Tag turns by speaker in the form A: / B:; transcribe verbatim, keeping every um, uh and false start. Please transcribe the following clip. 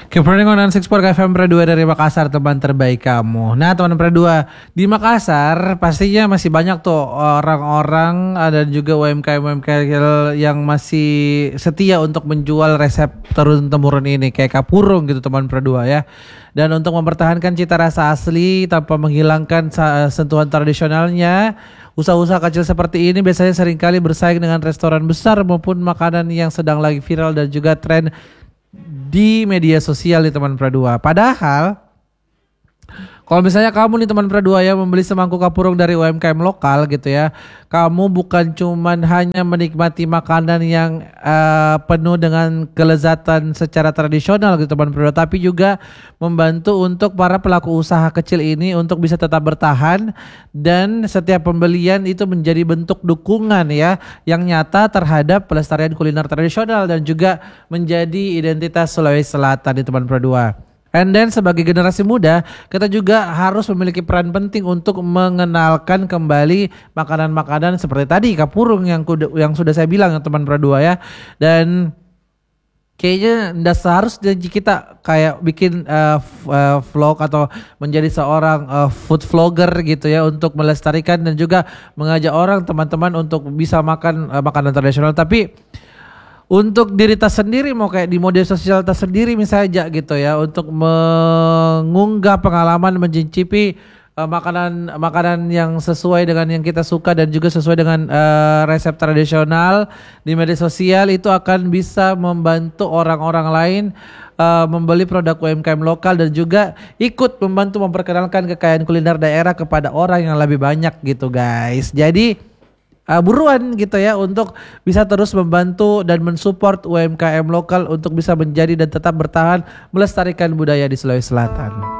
A: Keep running on six Park F M Perdua dari Makassar, teman terbaik kamu. Nah teman Perdua, di Makassar pastinya masih banyak tuh orang-orang dan juga U M K M U M K M yang masih setia untuk menjual resep turun-temurun ini kayak kapurung gitu teman Perdua ya. Dan untuk mempertahankan cita rasa asli tanpa menghilangkan sentuhan tradisionalnya, usaha-usaha kecil seperti ini biasanya seringkali bersaing dengan restoran besar maupun makanan yang sedang lagi viral dan juga tren di media sosial nih teman Perdua. Padahal kalau misalnya kamu nih teman Perdua ya membeli semangkuk kapurung dari U M K M lokal gitu ya, kamu bukan cuman hanya menikmati makanan yang uh, penuh dengan kelezatan secara tradisional gitu teman Perdua, tapi juga membantu untuk para pelaku usaha kecil ini untuk bisa tetap bertahan, dan setiap pembelian itu menjadi bentuk dukungan ya yang nyata terhadap pelestarian kuliner tradisional dan juga menjadi identitas Sulawesi Selatan di teman Perdua. And then sebagai generasi muda, kita juga harus memiliki peran penting untuk mengenalkan kembali makanan-makanan seperti tadi kapurung yang kuda, yang sudah saya bilang ya teman Perdua ya. Dan kayaknya tidak seharusnya kita kayak bikin uh, uh, vlog atau menjadi seorang uh, food vlogger gitu ya untuk melestarikan dan juga mengajak orang teman-teman untuk bisa makan uh, makanan tradisional, tapi untuk diri tas sendiri mau kayak di media sosial tas sendiri misalnya gitu ya, untuk mengunggah pengalaman mencicipi uh, makanan makanan yang sesuai dengan yang kita suka dan juga sesuai dengan uh, resep tradisional di media sosial, itu akan bisa membantu orang-orang lain uh, membeli produk U M K M lokal dan juga ikut membantu memperkenalkan kekayaan kuliner daerah kepada orang yang lebih banyak gitu guys. Jadi Uh, buruan gitu ya untuk bisa terus membantu dan mensupport U M K M lokal untuk bisa menjadi dan tetap bertahan melestarikan budaya di Sulawesi Selatan.